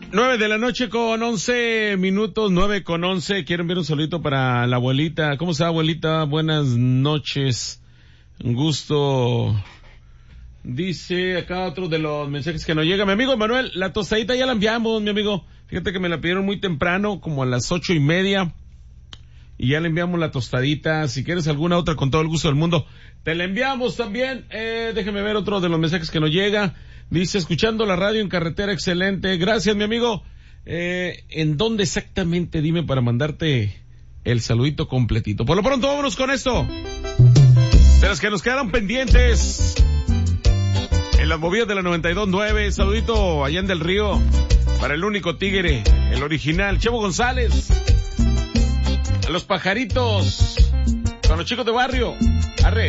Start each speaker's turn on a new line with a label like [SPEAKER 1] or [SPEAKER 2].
[SPEAKER 1] 9:11 9:11. Quiero enviar un saludito para la abuelita. ¿Cómo está, abuelita? Buenas noches. Un gusto. Dice acá otro de los mensajes que nos llega. Mi amigo Manuel, la tostadita ya la enviamos, mi amigo. Fíjate que me la pidieron muy temprano, como a las 8:30. Y ya le enviamos la tostadita. Si quieres alguna otra, con todo el gusto del mundo, te la enviamos también. Déjeme ver otro de los mensajes que nos llega. Dice, escuchando la radio en carretera, excelente. Gracias, mi amigo. ¿En dónde exactamente? Dime para mandarte el saludito completito. Por lo pronto, vámonos con esto. De las que nos quedaron pendientes. En las movidas de la 92.9. Saludito allá en Del Río. Para el único tigre, el original, Chevo González. A los pajaritos. Con los chicos de barrio. Arre.